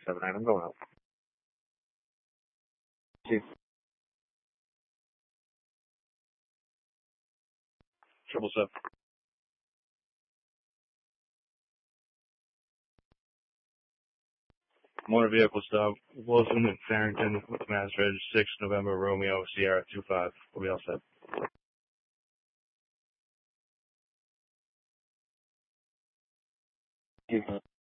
679. I'm going up. Chief. 777. Motor vehicle stop. Wilson and Farrington with Mass Reg 6 November Romeo Sierra 25. We'll be all set. Chief.